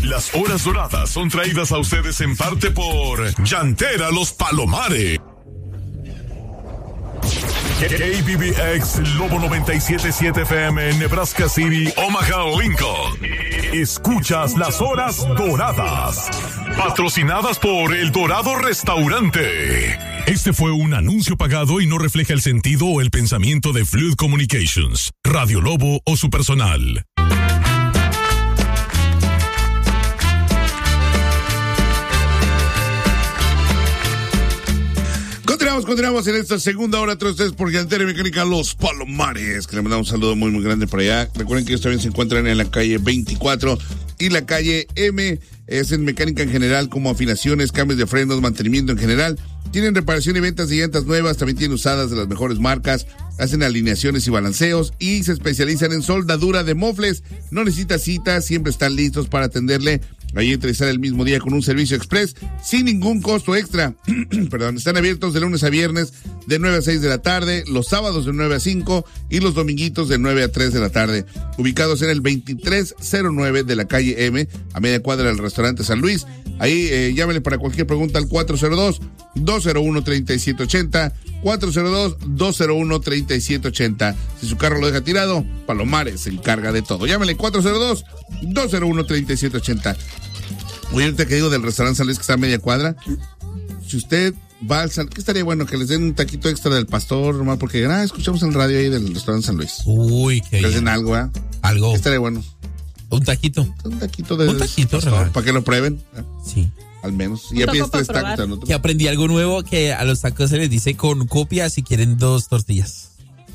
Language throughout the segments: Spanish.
Las horas doradas son traídas a ustedes en parte por Llantera Los Palomares. KBBX Lobo 97.7 FM en Nebraska City, Omaha, Lincoln. Escuchas las horas doradas, patrocinadas por El Dorado Restaurante. Este fue un anuncio pagado y no refleja el sentido o el pensamiento de Fluid Communications, Radio Lobo o su personal. Continuamos en esta segunda hora, tras ustedes por Llantera Mecánica Los Palomares, que le mandamos un saludo muy, muy grande por allá. Recuerden que ellos también se encuentran en la calle 24 y la calle M, es en mecánica en general, como afinaciones, cambios de frenos, mantenimiento en general. Tienen reparación y ventas de llantas nuevas, también tienen usadas de las mejores marcas, hacen alineaciones y balanceos y se especializan en soldadura de mofles. No necesita citas, siempre están listos para atenderle. Ahí entra y sale el mismo día con un servicio express sin ningún costo extra. Perdón, están abiertos de lunes a viernes de 9 a 6 de la tarde, los sábados de 9 a 5 y los dominguitos de 9 a 3 de la tarde. Ubicados en el 2309 de la calle M, a media cuadra del restaurante San Luis. Ahí llámenle para cualquier pregunta al 402-201-3780, 402-201-3780. Si su carro lo deja tirado, Palomares se encarga de todo. Llámenle 402-201-3780. Oye, ahorita que digo del restaurante San Luis que está a media cuadra, si usted va al San... ¿Qué estaría bueno? Que les den un taquito extra del pastor, nomás porque escuchamos el radio ahí del restaurante San Luis. Uy, qué bien. Les den algo, ¿eh? Algo. ¿Qué estaría bueno? Un taquito. Un taquito de... Un taquito, pastor, para que lo prueben. Sí. Al menos. Y ya pides 3 tacos. ¿No? Que aprendí algo nuevo, que a los tacos se les dice con copia si quieren 2 tortillas.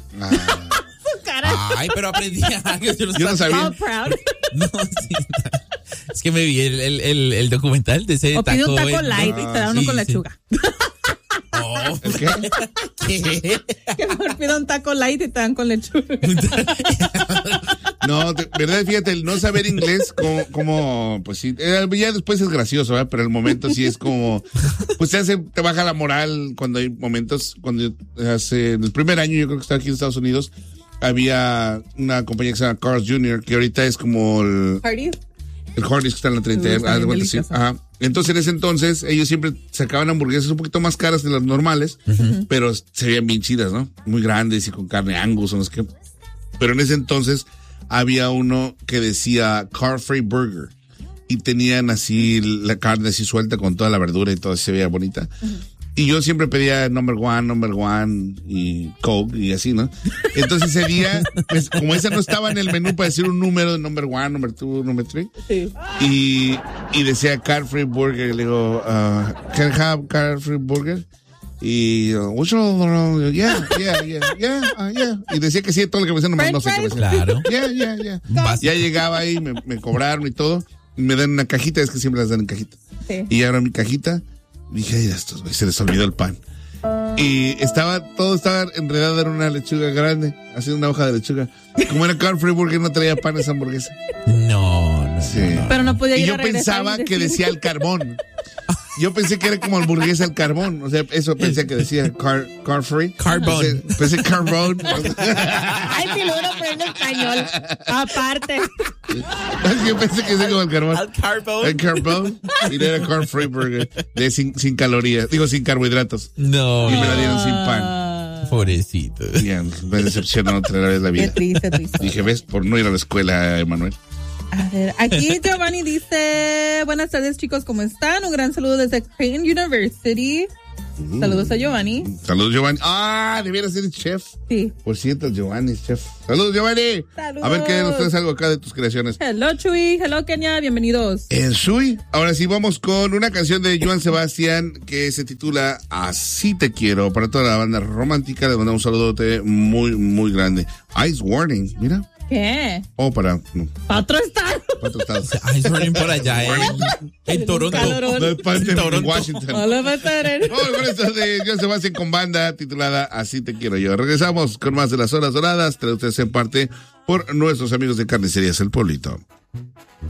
Ay, pero aprendí algo. Yo no sabía. No, sí. Es que me vi el documental de ese taco. O pide un taco light y te da uno con lechuga. Oh, ¿qué? Que mejor pida un taco light y te dan con lechuga. No, verdad, fíjate, el no saber inglés, como pues sí, ya después es gracioso, ¿verdad? Pero el momento sí es como, pues te baja la moral cuando hay momentos, en el primer año, yo creo que estaba aquí en Estados Unidos, había una compañía que se llama Carl's Jr., que ahorita es como el Hardee's que está en la 30. Sí. Ajá. Entonces, en ese entonces, ellos siempre sacaban hamburguesas un poquito más caras de las normales, pero se veían bien chidas, ¿no? Muy grandes y con carne Angus, o no sé qué. Pero en ese entonces había uno que decía Car Free Burger y tenían así la carne así suelta con toda la verdura y todo, se veía bonita. Y yo siempre pedía number one y Coke y así, ¿no? Entonces ese día, pues, como esa no estaba en el menú para decir un número de number 1, number 2, number 3. Sí. Y decía Car Free Burger. Le digo, can I have Car Free Burger? Y which one? Yeah. Y decía que sí, todo lo que me decían, no sé qué me decían. Claro. Yeah. Ya llegaba ahí, me cobraron y todo. Y me dan una cajita, es que siempre las dan en cajita. Sí. Y abro mi cajita. Dije, ay, estos güey, se les olvidó el pan. Y todo estaba enredado en una lechuga grande, haciendo una hoja de lechuga. Como era Car Free Burger, no traía pan esa hamburguesa. No. Sí. Pero no podía ir. Y yo pensaba que decía el carbón. Yo pensé que era como hamburguesa al carbón. O sea, eso pensé que decía car free. Carbón. Pensé carbón. Ay, si lo uno aprende español. Aparte. Yo pensé que decía como el carbón. Al carbón. El carbón. Y era car free burger. Sin calorías. Digo, sin carbohidratos. No. Y me la dieron sin pan. Pobrecito. Bien, me decepcionó otra vez la vida. Qué triste. Dije, ¿ves? Por no ir a la escuela, Emanuel. A ver, aquí Giovanni dice, buenas tardes chicos, ¿cómo están? Un gran saludo desde Creighton University. Saludos a Giovanni. Saludos, Giovanni. Debiera ser chef. Sí. Por cierto, Giovanni es chef. Saludos, Giovanni. Saludos. A ver qué nos traes algo acá de tus creaciones. Hello, Chuy. Hello, Kenia. Bienvenidos. Chuy. Ahora sí, vamos con una canción de Joan Sebastián que se titula Así te quiero. Para toda la banda romántica, le mandamos un saludote muy, muy grande. Ice Warning, mira. ¿Qué? Para otro estado. Ice Warning por allá, en Toronto. En Washington. Hola, Pataren. Con esto de Joan Sebastián con banda titulada Así te quiero yo. Regresamos con más de las horas doradas. Ustedes en parte por nuestros amigos de Carnicerías El Pueblito.